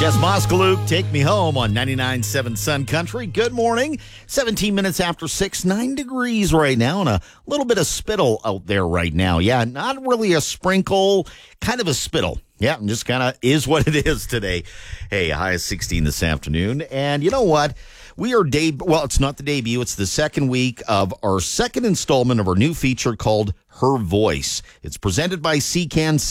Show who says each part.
Speaker 1: Jess Moskaluk, Take Me Home on 99.7 Sun Country. Good morning. 17 minutes after 6, 9 degrees right now, and a little bit of spittle out there right now. Yeah, not really a sprinkle, kind of a spittle. Yeah, just kind of is what it is today. Hey, high of 16 this afternoon. And you know what? We are it's not the debut. It's the second week of our second installment of our new feature called Her Voice. It's presented by Secan